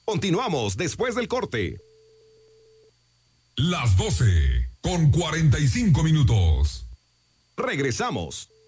Continuamos después del corte. Las 12 con 45 minutos. Regresamos.